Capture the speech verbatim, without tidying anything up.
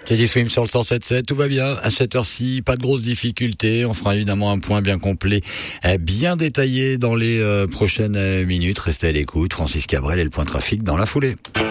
Teddy Swim sur le cent sept sept, tout va bien à cette heure-ci, pas de grosses difficultés. On fera évidemment un point bien complet, bien détaillé dans les prochaines minutes. Restez à l'écoute. Francis Cabrel et le point trafic dans la foulée.